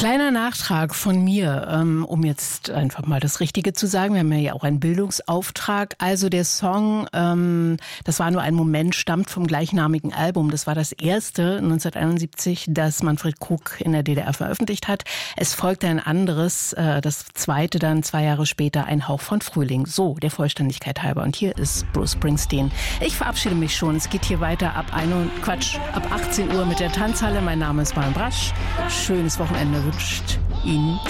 Kleiner Nachtrag von mir, um jetzt einfach mal das Richtige zu sagen. Wir haben ja auch einen Bildungsauftrag. Also der Song, das war nur ein Moment, stammt vom gleichnamigen Album. Das war das erste 1971, das Manfred Krug in der DDR veröffentlicht hat. Es folgte ein anderes, das zweite dann 2 Jahre später, Ein Hauch von Frühling. So, der Vollständigkeit halber. Und hier ist Bruce Springsteen. Ich verabschiede mich schon. Es geht hier weiter ab 18 Uhr mit der Tanzhalle. Mein Name ist Maren Brasch. Schönes Wochenende wünscht Ihnen